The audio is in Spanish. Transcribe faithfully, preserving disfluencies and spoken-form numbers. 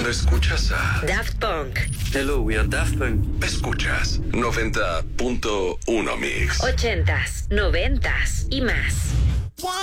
escuchas a Daft Punk. Hello, we are Daft Punk. Escuchas noventa punto uno Mix. Ochentas, noventas y más.